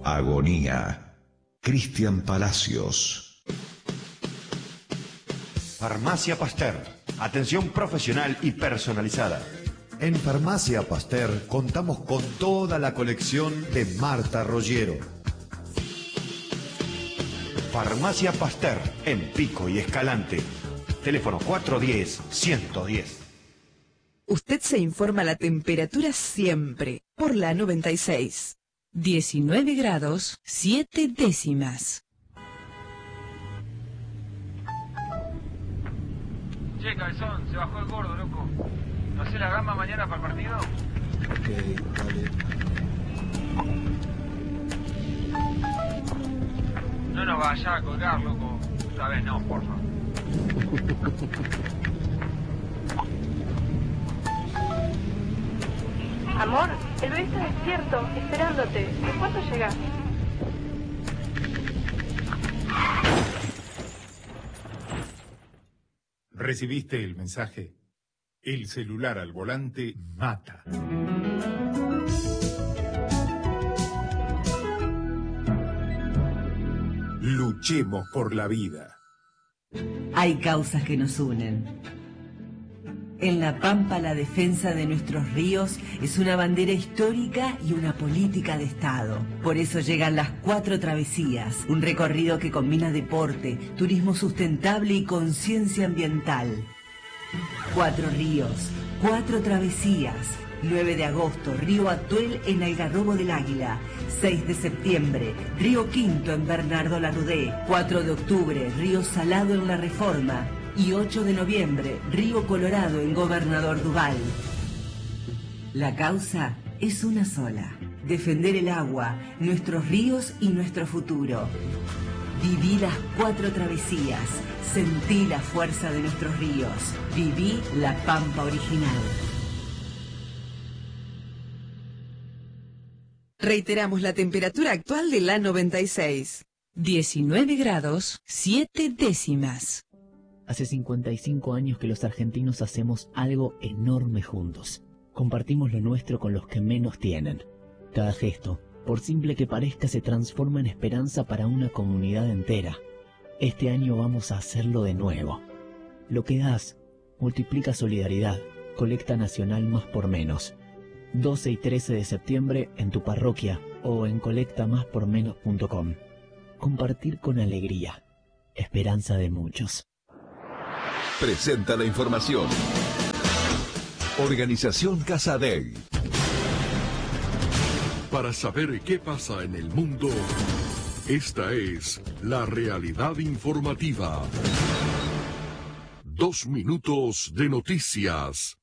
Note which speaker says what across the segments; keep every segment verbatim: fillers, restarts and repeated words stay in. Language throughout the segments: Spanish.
Speaker 1: Agonía. Cristian Palacios.
Speaker 2: Farmacia Pasteur. Atención profesional y personalizada.
Speaker 3: En Farmacia Pasteur contamos con toda la colección de Marta Rollero.
Speaker 2: Farmacia Pasteur, en Pico y Escalante. Teléfono cuatro uno cero, uno uno cero.
Speaker 4: Usted se informa la temperatura siempre por la noventa y seis.
Speaker 5: diecinueve grados, siete décimas.
Speaker 6: Che, Cabezón, se bajó el gordo, loco. ¿No hace la gamba mañana para el partido?
Speaker 7: Ok, vale.
Speaker 6: No nos vaya a colgar, loco. Esta vez no, porfa.
Speaker 8: Amor, el bebé está despierto, esperándote. ¿En cuánto llegas?
Speaker 9: ¿Recibiste el mensaje? El celular al volante mata. Luchemos por la vida.
Speaker 10: Hay causas que nos unen. En La Pampa, la defensa de nuestros ríos es una bandera histórica y una política de Estado. Por eso llegan las Cuatro Travesías, un recorrido que combina deporte, turismo sustentable y conciencia ambiental. Cuatro ríos, cuatro travesías. nueve de agosto, Río Atuel en Algarrobo del Águila. seis de septiembre, Río Quinto en Bernardo Larrudé. cuatro de octubre, Río Salado en La Reforma. Y ocho de noviembre, Río Colorado en Gobernador Duval. La causa es una sola: defender el agua, nuestros ríos y nuestro futuro. Viví las Cuatro Travesías, sentí la fuerza de nuestros ríos, viví La Pampa original.
Speaker 4: Reiteramos la temperatura actual de la noventa y seis.
Speaker 5: diecinueve grados, siete décimas.
Speaker 11: Hace cincuenta y cinco años que los argentinos hacemos algo enorme juntos. Compartimos lo nuestro con los que menos tienen. Cada gesto, por simple que parezca, se transforma en esperanza para una comunidad entera. Este año vamos a hacerlo de nuevo. Lo que das multiplica solidaridad. Colecta nacional Más por Menos. doce y trece de septiembre en tu parroquia o en colecta más por menos punto com. Compartir con alegría. Esperanza de muchos.
Speaker 1: Presenta la información. Organización Casadei.
Speaker 12: Para saber qué pasa en el mundo, esta es la realidad informativa. Dos minutos de noticias.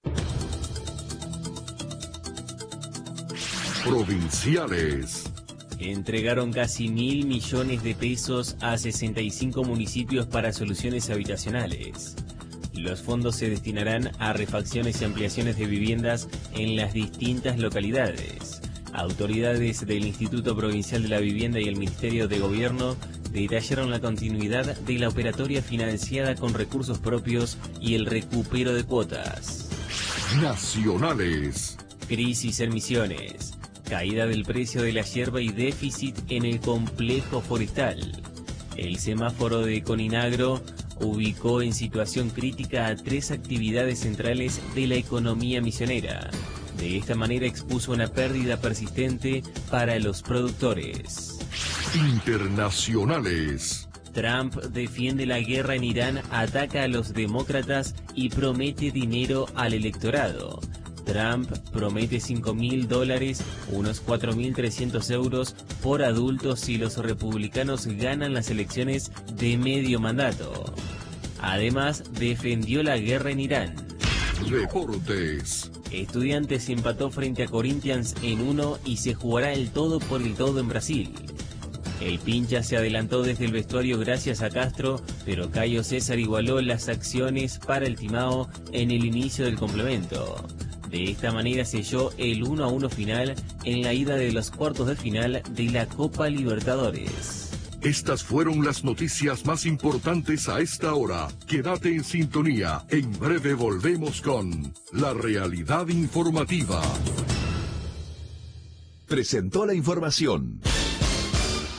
Speaker 12: Provinciales.
Speaker 13: Entregaron casi mil millones de pesos a sesenta y cinco municipios para soluciones habitacionales. Los fondos se destinarán a refacciones y ampliaciones de viviendas en las distintas localidades. Autoridades del Instituto Provincial de la Vivienda y el Ministerio de Gobierno detallaron la continuidad de la operatoria financiada con recursos propios y el recupero de cuotas.
Speaker 12: Nacionales.
Speaker 13: Crisis en Misiones. Caída del precio de la yerba y déficit en el complejo forestal. El semáforo de Coninagro ubicó en situación crítica a tres actividades centrales de la economía misionera. De esta manera expuso una pérdida persistente para los productores.
Speaker 12: Internacionales.
Speaker 13: Trump defiende la guerra en Irán, ataca a los demócratas y promete dinero al electorado. Trump promete cinco mil dólares, unos cuatro mil trescientos euros, por adultos si los republicanos ganan las elecciones de medio mandato. Además, defendió la guerra en Irán.
Speaker 12: Deportes.
Speaker 13: Estudiantes empató frente a Corinthians en uno y se jugará el todo por el todo en Brasil. El pincha se adelantó desde el vestuario gracias a Castro, pero Cayo César igualó las acciones para el Timao en el inicio del complemento. De esta manera selló el uno a uno final en la ida de los cuartos de final de la Copa Libertadores.
Speaker 12: Estas fueron las noticias más importantes a esta hora. Quédate en sintonía. En breve volvemos con La Realidad Informativa.
Speaker 1: Presentó la información.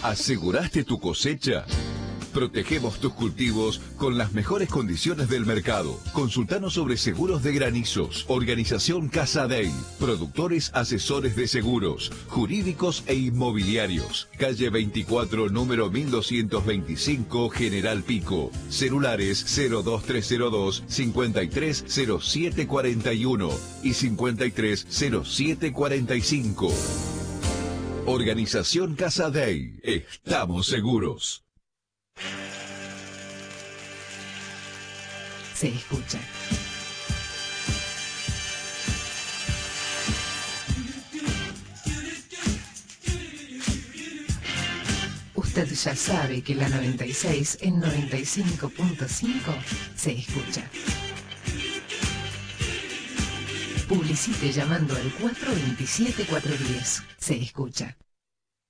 Speaker 1: ¿Aseguraste tu cosecha? Protegemos tus cultivos con las mejores condiciones del mercado. Consultanos sobre seguros de granizos. Organización Casadei. Productores asesores de seguros, jurídicos e inmobiliarios. Calle veinticuatro, número mil doscientos veinticinco, General Pico. Celulares cero dos tres cero dos, cincuenta y tres cero siete cuarenta y uno y cincuenta y tres cero siete cuarenta y cinco. Organización Casadei. Estamos seguros.
Speaker 5: Se escucha. Usted ya sabe que la noventa y seis en noventa y cinco punto cinco se escucha. Publicite llamando al cuatro dos siete cuatro uno cero. Se escucha.